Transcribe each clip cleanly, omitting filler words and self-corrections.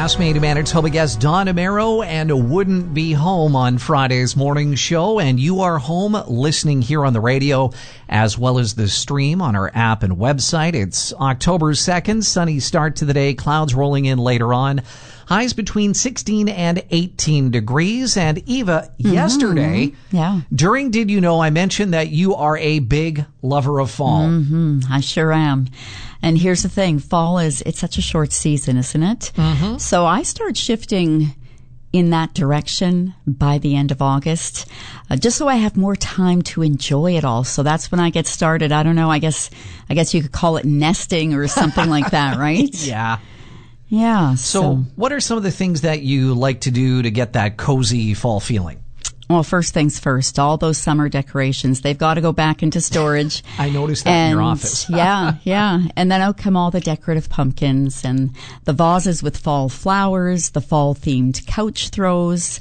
classmate of Manitoba guest Don Amaro and Wouldn't Be Home on Friday's morning show. And you are home listening here on the radio as well as the stream on our app and website. It's October 2nd, sunny start to the day, clouds rolling in later on. Highs between 16 and 18 degrees. And Eva, yesterday, during Did You Know, I mentioned that you are a big lover of fall. I sure am. And here's the thing, fall it's such a short season, isn't it? So I start shifting in that direction by the end of August, just so I have more time to enjoy it all. So that's when I get started. I don't know, I guess you could call it nesting or something like that, right? Yeah. So what are some of the things that you like to do to get that cozy fall feeling? Well, first things first, all those summer decorations, they've got to go back into storage. I noticed that in your office. Yeah. And then out come all the decorative pumpkins and the vases with fall flowers, the fall-themed couch throws,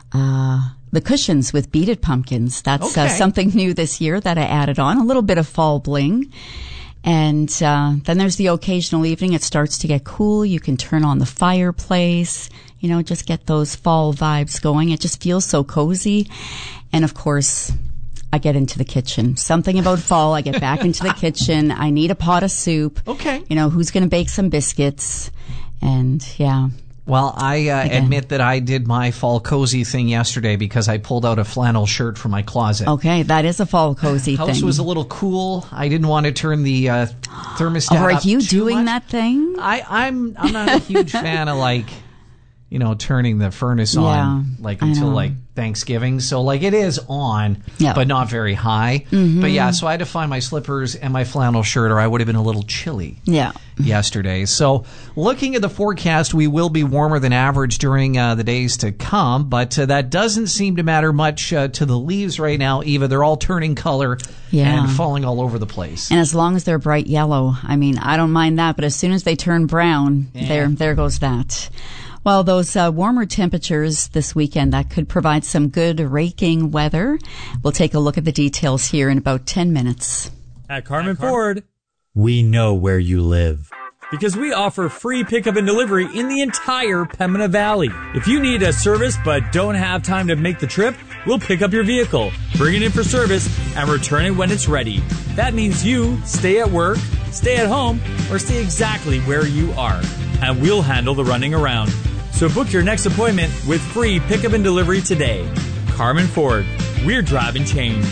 the cushions with beaded pumpkins. That's something new this year that I added on, a little bit of fall bling. And then there's the occasional evening. It starts to get cool. You can turn on the fireplace, just get those fall vibes going. It just feels so cozy. And of course, I get into the kitchen. Something about fall, I get back into the kitchen. I need a pot of soup. Okay. Who's going to bake some biscuits? And Well, I admit that I did my fall cozy thing yesterday because I pulled out a flannel shirt from my closet. Okay, that is a fall cozy thing. House was a little cool. I didn't want to turn the thermostat up. Are you doing much. that thing? I'm not a huge fan of turning the furnace on until Thanksgiving. So it is on, but not very high. But so I had to find my slippers and my flannel shirt or I would have been a little chilly yesterday. So looking at the forecast, we will be warmer than average during the days to come, but that doesn't seem to matter much to the leaves right now, Eva. They're all turning color and falling all over the place. And as long as they're bright yellow, I don't mind that, but as soon as they turn brown, there goes that. Well, those warmer temperatures this weekend, that could provide some good raking weather. We'll take a look at the details here in about 10 minutes. At Carmen Ford, we know where you live. Because we offer free pickup and delivery in the entire Pembina Valley. If you need a service but don't have time to make the trip, we'll pick up your vehicle, bring it in for service, and return it when it's ready. That means you stay at work, stay at home, or stay exactly where you are. And we'll handle the running around. So book your next appointment with free pickup and delivery today. Carmen Ford, we're driving change.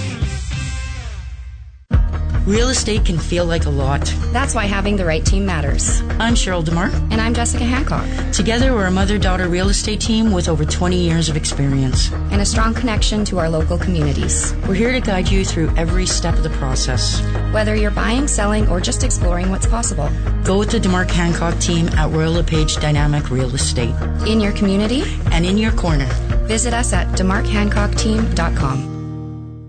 Real estate can feel like a lot. That's why having the right team matters. I'm Cheryl DeMar. And I'm Jessica Hancock. Together, we're a mother-daughter real estate team with over 20 years of experience. And a strong connection to our local communities. We're here to guide you through every step of the process. Whether you're buying, selling, or just exploring what's possible. Go with the DeMar Hancock team at Royal LePage Dynamic Real Estate. In your community. And in your corner. Visit us at demarkhancockteam.com.